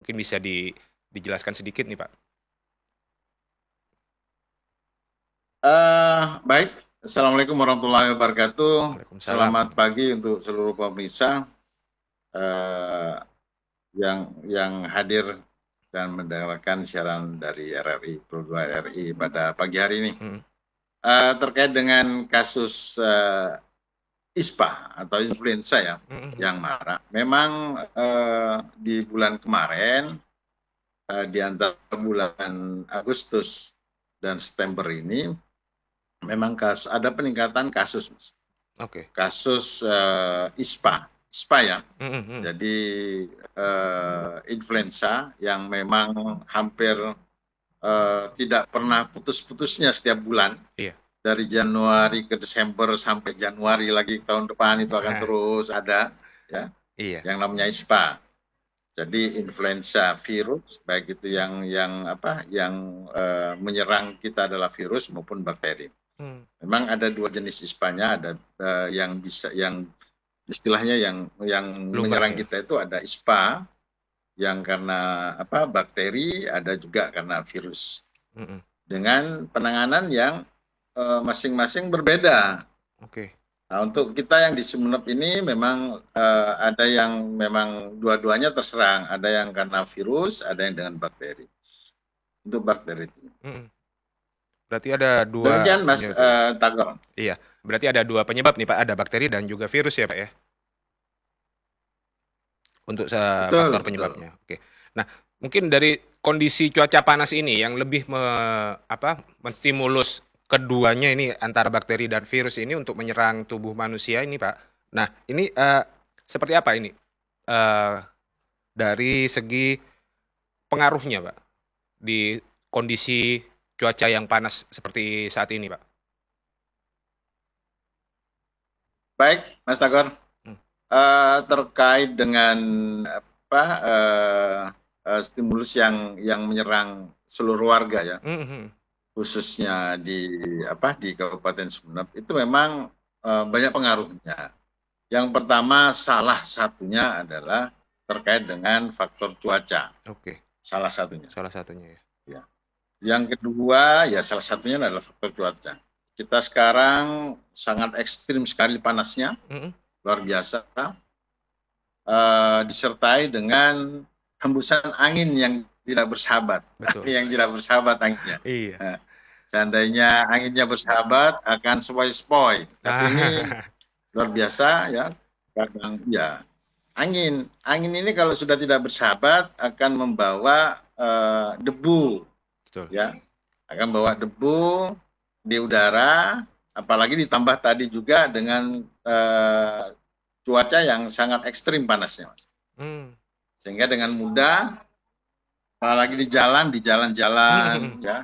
Mungkin bisa dijelaskan sedikit nih, Pak. Baik, Assalamualaikum warahmatullahi wabarakatuh. Waalaikumsalam. Selamat pagi untuk seluruh pemirsa eh, yang hadir dan mendengarkan siaran dari RRI Pro 2 RRI pada pagi hari ini. Hmm. Terkait dengan kasus ISPA atau influenza ya, Hmm. yang marak. Memang di bulan kemarin, di antara bulan Agustus dan September ini, memang ada peningkatan kasus, Mas. Oke. Kasus ISPA ya. Hmm. Jadi influenza yang memang hampir tidak pernah putus-putusnya setiap bulan. Iya. Dari Januari ke Desember sampai Januari lagi tahun depan itu akan Ah, terus ada ya iya. yang namanya ISPA. Jadi influenza virus baik itu yang menyerang kita adalah virus maupun bakteri. Hmm. Memang ada dua jenis ISPA-nya, ada yang istilahnya yang Lumrah menyerang ya. kita itu ada ISPA yang karena bakteri, ada juga karena virus. Hmm. Dengan penanganan yang masing-masing berbeda. Oke. Nah, untuk kita yang di Sumeneb ini memang ada yang memang dua-duanya terserang, ada yang karena virus, ada yang dengan bakteri. Untuk bakteri itu. Hmm. Berarti ada dua Demikian Mas penyebab ya. Tagor. Iya. Berarti ada dua penyebab nih, Pak. Ada bakteri dan juga virus ya, Pak ya. Untuk faktor Betul, betul. penyebabnya. Oke. Nah, mungkin dari kondisi cuaca panas ini yang lebih menstimulus keduanya ini antara bakteri dan virus ini untuk menyerang tubuh manusia ini, Pak. Nah, ini seperti apa ini eh, dari segi pengaruhnya, Pak, di kondisi cuaca yang panas seperti saat ini, Pak? Baik, Mas Tagor. Hmm. Terkait dengan stimulus yang menyerang seluruh warga ya, Hmm. Hmm. khususnya di Kabupaten Sumeneb itu memang banyak pengaruhnya. Yang pertama salah satunya adalah terkait dengan faktor cuaca. Oke. Salah satunya. Salah satunya ya. Ya. Yang kedua ya salah satunya adalah faktor cuaca. Kita sekarang sangat ekstrim sekali panasnya, Hmm. luar biasa. Disertai dengan hembusan angin yang tidak bersahabat, Betul. yang tidak bersahabat anginnya. Iya. Nah, seandainya anginnya bersahabat akan sepoi-sepoi, tapi ini Ah. luar biasa ya. Kadang ya angin ini kalau sudah tidak bersahabat akan membawa debu Betul. ya, akan bawa debu di udara, apalagi ditambah tadi juga dengan cuaca yang sangat ekstrim panasnya, Mas. Hmm. Sehingga dengan mudah, apalagi di jalan-jalan Hmm. ya,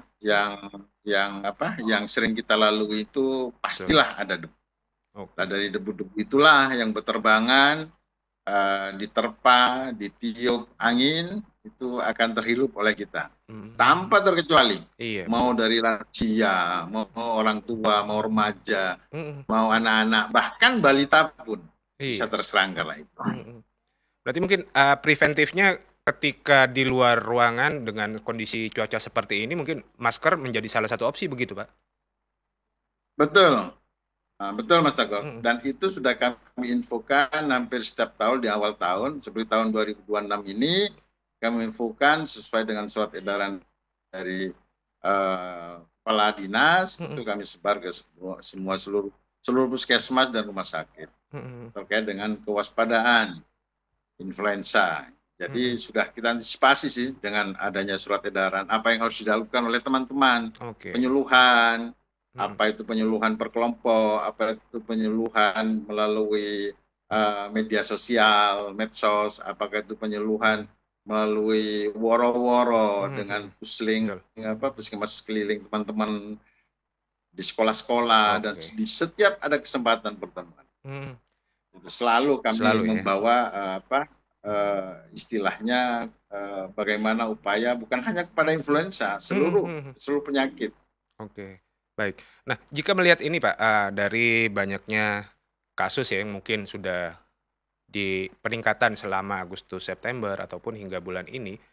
yang sering kita lalui itu Betul. pastilah ada debu. Nah, Oke. dari debu-debu itulah yang berterbangan, diterpa, ditiup angin, itu akan terhirup oleh kita. Hmm. Tanpa terkecuali, Iya, mau betul. dari lansia, mau orang tua, mau remaja, Hmm. mau anak-anak, bahkan balita pun bisa Iya. terserang kala itu. Hmm. Berarti mungkin preventifnya ketika di luar ruangan dengan kondisi cuaca seperti ini mungkin masker menjadi salah satu opsi begitu, Pak? Betul. Nah, betul Mas Tagor. Hmm. Dan itu sudah kami infokan hampir setiap tahun di awal tahun, seperti tahun 2026 ini, kami infokan sesuai dengan surat edaran dari kepala dinas, itu Hmm. kami sebar ke seluruh puskesmas dan rumah sakit Hmm. terkait dengan kewaspadaan influenza. Jadi Hmm. sudah kita antisipasi sih dengan adanya surat edaran apa yang harus dilakukan oleh teman-teman, Oke. penyuluhan, Hmm. apa itu penyuluhan per kelompok, apa itu penyuluhan melalui media sosial, medsos, apakah itu penyuluhan melalui woro-woro dengan Hmm. pusling Betul. puskesmas keliling teman-teman di sekolah-sekolah dan Oke. di setiap ada kesempatan pertemuan. Hmm. Itu selalu kami Selalu ya. membawa istilahnya bagaimana upaya bukan hanya kepada influenza, Hmm. seluruh Hmm. seluruh penyakit. Oke, baik. Nah, jika melihat ini Pak, dari banyaknya kasus ya yang mungkin sudah di peningkatan selama Agustus September ataupun hingga bulan ini,